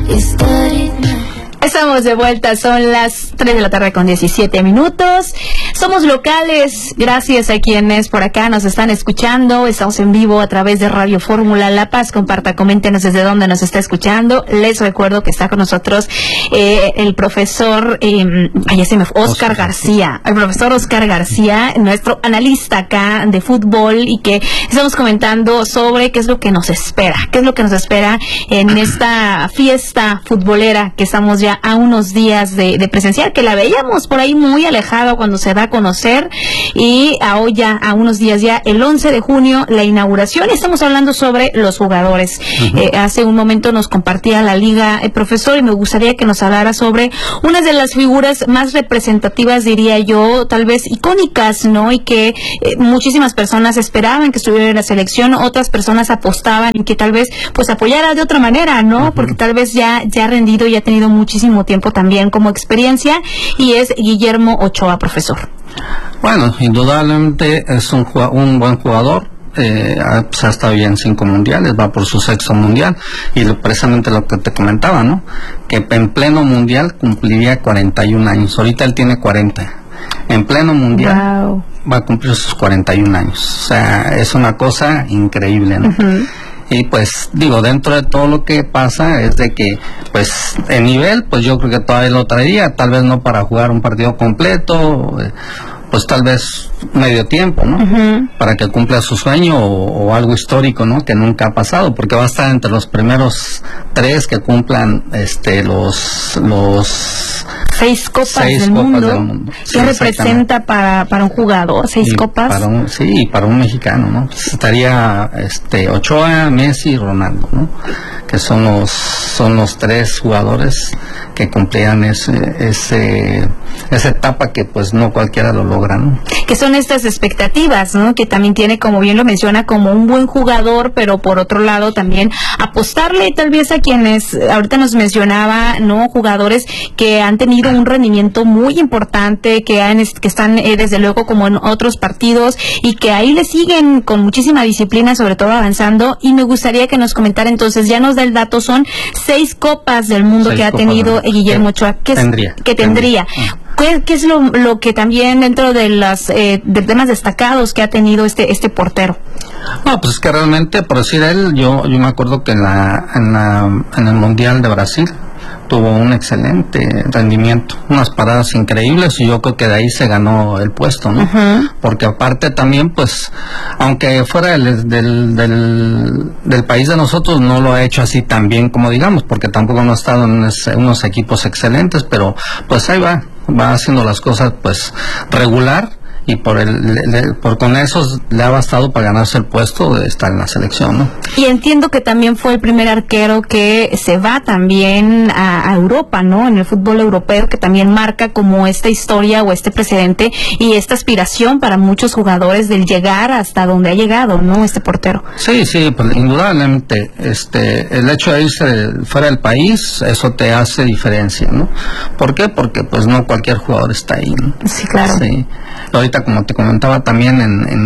Estamos de vuelta, son las 3 de la tarde con 17 minutos. Somos locales, gracias a quienes por acá nos están escuchando. Estamos en vivo a través de Radio Fórmula La Paz. Comparta, coméntenos desde dónde nos está escuchando. Les recuerdo que está con nosotros el profesor Oscar García. El profesor Oscar García, nuestro analista acá de fútbol, y que estamos comentando sobre qué es lo que nos espera. Qué es lo que nos espera en esta fiesta futbolera que estamos ya a unos días de presenciar, que la veíamos por ahí muy alejado cuando se da a conocer, y hoy ya a unos días, ya el 11 de junio, la inauguración. Estamos hablando sobre los jugadores. Hace un momento nos compartía la liga el profesor, y me gustaría que nos hablara sobre una de las figuras más representativas, diría yo, tal vez icónicas, ¿no? Y que muchísimas personas esperaban que estuviera en la selección, otras personas apostaban en que tal vez pues apoyara de otra manera, ¿no? Porque tal vez ya ha rendido y ha tenido muchísimo tiempo también como experiencia, y es Guillermo Ochoa, profesor. Bueno, indudablemente es un buen jugador. Pues ha estado bien en 5 mundiales, va por su 6º mundial, y precisamente lo que te comentaba, ¿no? Que en pleno mundial cumpliría 41 años. Ahorita él tiene 40. En pleno mundial va a cumplir sus 41 años. O sea, es una cosa increíble, ¿no? Y pues digo, dentro de todo lo que pasa es de que pues el nivel, pues yo creo que todavía lo traería, tal vez no para jugar un partido completo, pues tal vez medio tiempo, ¿no? Para que cumpla su sueño o algo histórico, ¿no? Que nunca ha pasado, porque va a estar entre los primeros 3 que cumplan los 6 copas del mundo. ¿Qué representa para un jugador? 6 copas. Para un mexicano, ¿no? Pues estaría Ochoa, Messi y Ronaldo, ¿no? Que son los 3 jugadores que cumplían esa etapa que pues no cualquiera lo logra, ¿no? Que son estas expectativas, ¿no? Que también tiene, como bien lo menciona, como un buen jugador, pero por otro lado también apostarle tal vez a quienes ahorita nos mencionaba, ¿no? Jugadores que han tenido un rendimiento muy importante, que están desde luego como en otros partidos, y que ahí le siguen con muchísima disciplina, sobre todo avanzando. Y me gustaría que nos comentara entonces, ya nos da el dato, son 6 copas del mundo que ha tenido Guillermo Ochoa. Que tendría. ¿Qué es lo que también dentro de de temas destacados que ha tenido este portero? No, pues es que realmente, por decir él, yo me acuerdo que en el Mundial de Brasil tuvo un excelente rendimiento, unas paradas increíbles, y yo creo que de ahí se ganó el puesto, ¿no? Porque aparte también, pues, aunque fuera del país de nosotros, no lo ha hecho así tan bien como digamos, porque tampoco no ha estado en unos equipos excelentes, pero pues ahí va haciendo las cosas pues regular, y con eso le ha bastado para ganarse el puesto de estar en la selección, ¿no? Y entiendo que también fue el primer arquero que se va también a Europa, ¿no? En el fútbol europeo, que también marca como esta historia o este precedente y esta aspiración para muchos jugadores del llegar hasta donde ha llegado, ¿no? Este portero. Sí, pues indudablemente, el hecho de irse fuera del país, eso te hace diferencia, ¿no? ¿Por qué? Porque pues no cualquier jugador está ahí, ¿no? Sí, claro. Sí. Ahorita, como te comentaba también,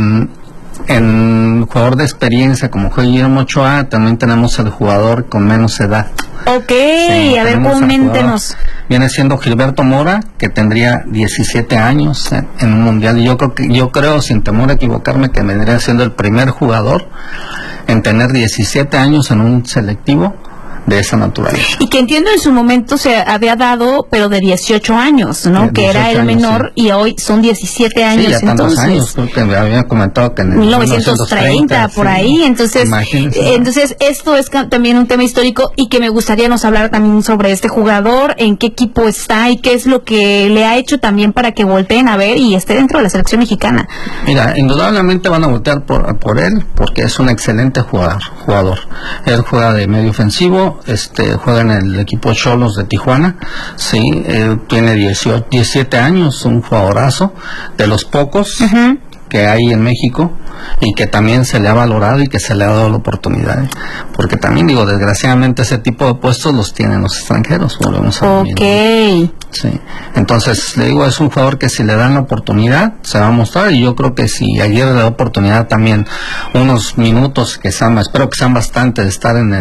en jugador de experiencia como fue Guillermo Ochoa, también tenemos el jugador con menos edad. Ok, a ver, coméntenos. Viene siendo Gilberto Mora, que tendría 17 años en un mundial, y yo creo, sin temor a equivocarme, que vendría siendo el primer jugador en tener 17 años en un selectivo de esa naturaleza. Y que entiendo en su momento se había dado, pero de 18 años, ¿no? Que era el menor, sí. Y hoy son 17 años. Sí, ya tantos años, creo que me había comentado que en 1930, por ahí. Sí. Entonces esto es también un tema histórico, y que me gustaría nos hablar también sobre este jugador, en qué equipo está y qué es lo que le ha hecho también para que volteen a ver y esté dentro de la selección mexicana. Mira, indudablemente van a voltear por él, porque es un excelente jugador. Él juega de medio ofensivo, juega en el equipo Xolos de Tijuana, sí, tiene 17 años, un jugadorazo, de los pocos que hay en México, y que también se le ha valorado y que se le ha dado la oportunidad, porque también digo, desgraciadamente ese tipo de puestos los tienen los extranjeros, volvemos a lo mismo. Sí, entonces le digo, es un jugador que si le dan la oportunidad se va a mostrar, y yo creo que si ayer le da oportunidad también unos minutos que sean, espero que sean bastante de estar en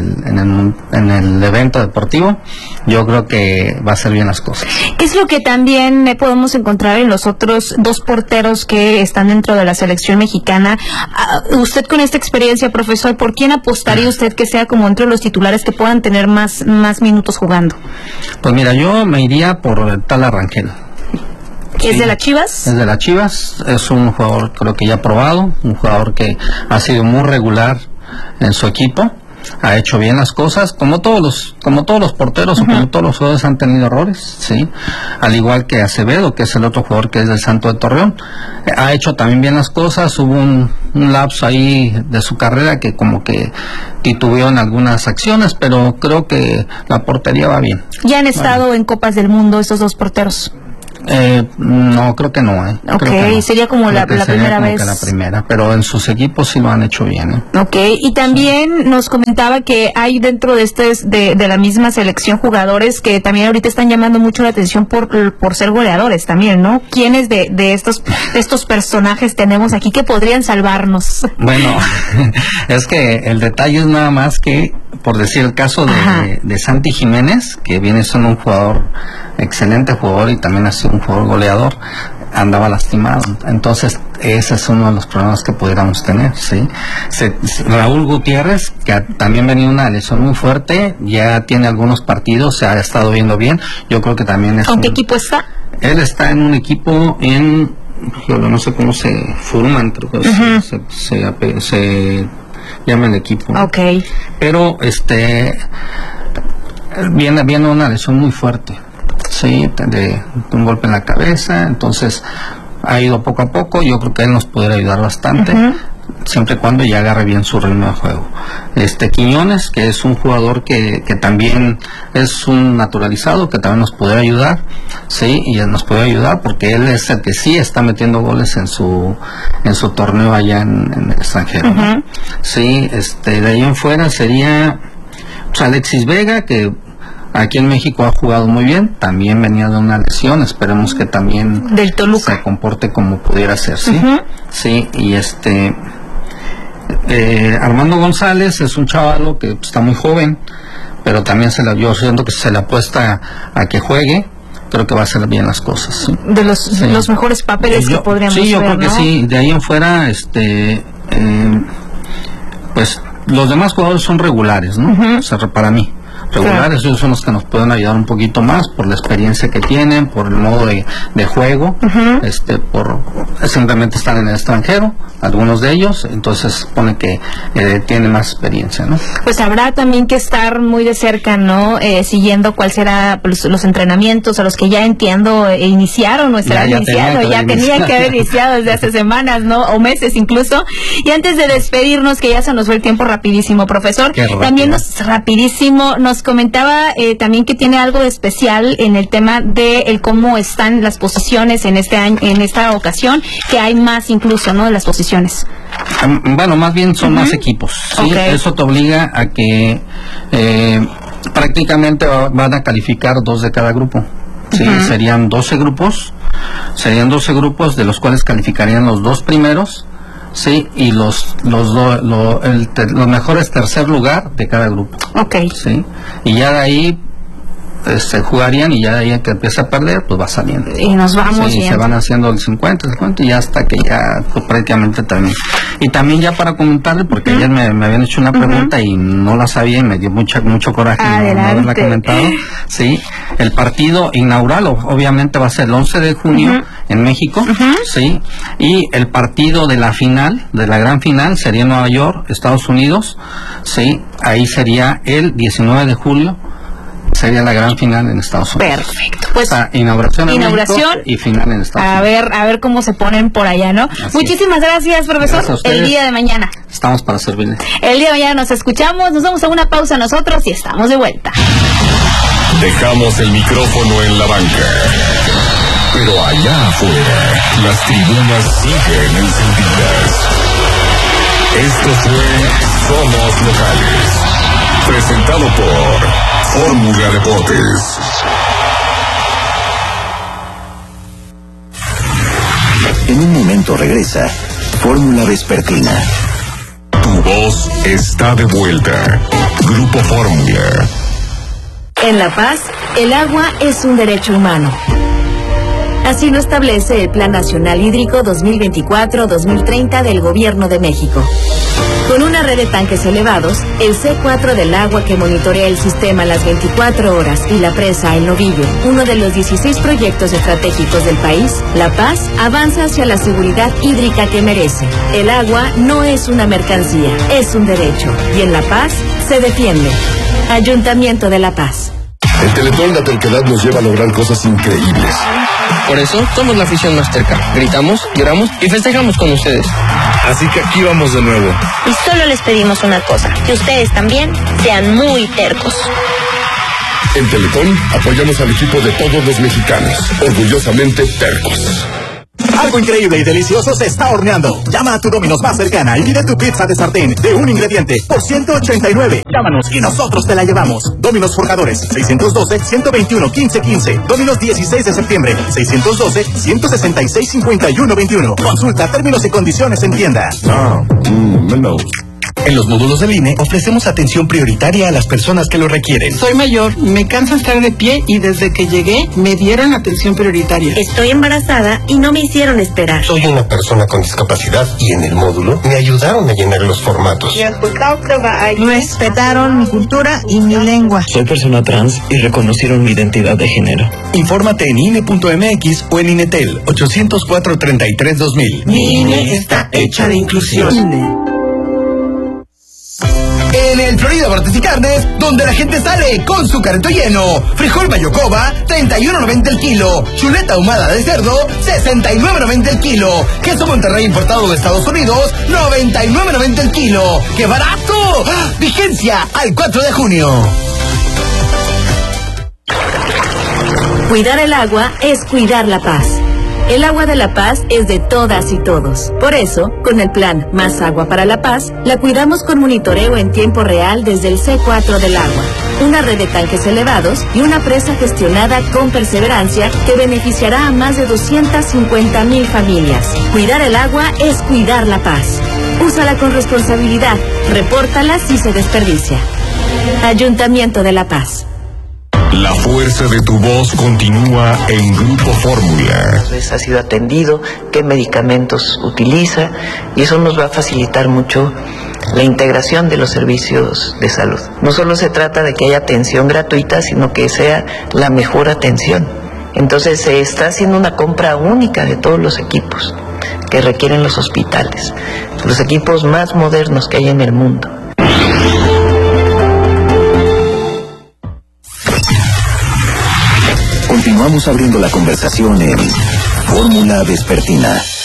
el evento deportivo, yo creo que va a hacer bien las cosas. ¿Qué es lo que también podemos encontrar en los otros dos porteros que están dentro de la selección mexicana? Usted con esta experiencia, profesor, ¿por quién apostaría usted que sea como entre los titulares que puedan tener más minutos jugando? Pues mira, yo me iría por el tal Rangel. ¿Es de las Chivas? Es de las Chivas, es un jugador creo que ya probado, un jugador que ha sido muy regular en su equipo, ha hecho bien las cosas, como todos los porteros o como todos los jugadores han tenido errores, sí, al igual que Acevedo, que es el otro jugador que es del Santo de Torreón, ha hecho también bien las cosas. Hubo un lapso ahí de su carrera que como que titubeó en algunas acciones, pero creo que la portería va bien. ¿Ya han estado en Copas del Mundo estos dos porteros? No, creo que no. Ok, creo que no. Sería como la primera vez. Que la primera, pero en sus equipos sí lo han hecho bien. Ok, y también nos comentaba que hay dentro de la misma selección jugadores que también ahorita están llamando mucho la atención por ser goleadores también, ¿no? ¿Quiénes de estos personajes tenemos aquí que podrían salvarnos? Bueno, es que el detalle es nada más que, por decir el caso de Santi Jiménez, que viene siendo un jugador, excelente jugador, y también ha sido un jugador goleador, andaba lastimado. Entonces ese es uno de los problemas que pudiéramos tener, ¿sí? Raúl Gutiérrez, que también venía una lesión muy fuerte, ya tiene algunos partidos, se ha estado viendo bien. Yo creo que también es... ¿Con qué equipo está? Él está en un equipo no sé cómo se forman, creo que se llama el equipo. Ok. Pero viene una lesión muy fuerte, sí, de un golpe en la cabeza, entonces ha ido poco a poco. Yo creo que él nos pudiera ayudar bastante, siempre y cuando ya agarre bien su ritmo de juego. Quiñones, que es un jugador que también es un naturalizado, que también nos pudiera ayudar, sí, y nos puede ayudar porque él es el que sí está metiendo goles en su torneo allá en el extranjero, ¿no? Sí, de ahí en fuera sería Alexis Vega, que aquí en México ha jugado muy bien, también venía de una lesión, esperemos que también del Toluca se comporte como pudiera ser, ¿sí? Sí, y Armando González es un chavalo que está muy joven, pero también yo siento que se le apuesta a que juegue, creo que va a hacer bien las cosas, ¿sí? De los mejores papeles que podríamos ver, sí, yo creo que ¿no? sí. De ahí en fuera, pues los demás jugadores son regulares, ¿no? O sea, para mí regulares, ellos son los que nos pueden ayudar un poquito más por la experiencia que tienen, por el modo de juego, por simplemente estar en el extranjero, algunos de ellos, entonces supone que tienen más experiencia, ¿no? Pues habrá también que estar muy de cerca, ¿no? Siguiendo cuál será los entrenamientos a los que ya entiendo iniciaron o estarán iniciando, ya tenían que haber iniciado desde hace semanas, ¿no? O meses incluso. Y antes de despedirnos, que ya se nos fue el tiempo rapidísimo, profesor, también nos comentaba también que tiene algo de especial en el tema de cómo están las posiciones en esta ocasión, que hay más incluso, ¿no? De las posiciones. Bueno, más bien son más equipos, ¿sí? Okay. Eso te obliga a que prácticamente van a calificar 2 de cada grupo, ¿sí? Serían 12 grupos, de los cuales calificarían los 2 primeros, sí, y los mejores tercer lugar de cada grupo. Okay. Sí, y ya de ahí se jugarían, y ya de ahí que empieza a perder, pues va saliendo. Y nos vamos. Sí, se van haciendo el 50 y hasta que ya pues, prácticamente también. Y también ya para comentarle, porque ayer me habían hecho una pregunta y no la sabía y me dio mucho coraje no haberla comentado. Sí, el partido inaugural obviamente va a ser el 11 de junio en México, sí, y el partido de la final, de la gran final, sería en Nueva York, Estados Unidos, sí, ahí sería el 19 de julio. Sería la gran final en Estados Unidos. Perfecto. Pues inauguración en México y final en Estados Unidos. A ver cómo se ponen por allá, ¿no? Muchísimas gracias, profesor. Gracias el día de mañana. Estamos para servirle. El día de mañana nos escuchamos, nos vamos a una pausa nosotros y estamos de vuelta. Dejamos el micrófono en la banca, pero allá afuera las tribunas siguen encendidas. Esto fue Somos Locales, presentado por Fórmula Deportes. En un momento regresa Fórmula Vespertina. Tu voz está de vuelta. Grupo Fórmula. En La Paz, el agua es un derecho humano. Así lo establece el Plan Nacional Hídrico 2024-2030 del Gobierno de México. Con una red de tanques elevados, el C4 del agua que monitorea el sistema las 24 horas y la presa El Novillo, uno de los 16 proyectos estratégicos del país, La Paz avanza hacia la seguridad hídrica que merece. El agua no es una mercancía, es un derecho. Y en La Paz se defiende. Ayuntamiento de La Paz. El Teletón La Terquedad nos lleva a lograr cosas increíbles. Por eso somos la afición más terca. Gritamos, lloramos y festejamos con ustedes. Así que aquí vamos de nuevo. Y solo les pedimos una cosa, que ustedes también sean muy tercos. En Teletón apoyamos al equipo de todos los mexicanos, orgullosamente tercos. Algo increíble y delicioso se está horneando. Llama a tu Domino's más cercana y pide tu pizza de sartén de un ingrediente por 189. Llámanos y nosotros te la llevamos. Domino's Forjadores, 612-121-1515. Domino's 16 de septiembre, 612-166-5121. Consulta términos y condiciones en tienda. No. En los módulos del INE ofrecemos atención prioritaria a las personas que lo requieren. Soy mayor, me cansa estar de pie y desde que llegué me dieron atención prioritaria. Estoy embarazada y no me hicieron esperar. Soy una persona con discapacidad y en el módulo me ayudaron a llenar los formatos. Respetaron mi cultura y mi lengua. Soy persona trans y reconocieron mi identidad de género. Infórmate en INE.mx o en INETEL 804-33-2000. Mi INE está hecha de inclusión. INE. En el Florida Bartes y Carnes, donde la gente sale con su carrito lleno. Frijol Mayocoba, 31.90 el kilo. Chuleta ahumada de cerdo, 69.90 el kilo. Queso Monterrey importado de Estados Unidos, 99.90 el kilo. ¡Qué barato! ¡Ah! Vigencia al 4 de junio. Cuidar el agua es cuidar la paz. El agua de La Paz es de todas y todos. Por eso, con el plan Más Agua para La Paz, la cuidamos con monitoreo en tiempo real desde el C4 del agua, una red de tanques elevados y una presa gestionada con perseverancia que beneficiará a más de 250,000 familias. Cuidar el agua es cuidar la paz. Úsala con responsabilidad. Repórtala si se desperdicia. Ayuntamiento de La Paz. La fuerza de tu voz continúa en Grupo Fórmula. Ha sido atendido, qué medicamentos utiliza, y eso nos va a facilitar mucho la integración de los servicios de salud. No solo se trata de que haya atención gratuita, sino que sea la mejor atención. Entonces se está haciendo una compra única de todos los equipos que requieren los hospitales, los equipos más modernos que hay en el mundo. Continuamos abriendo la conversación en Fórmula Vespertina.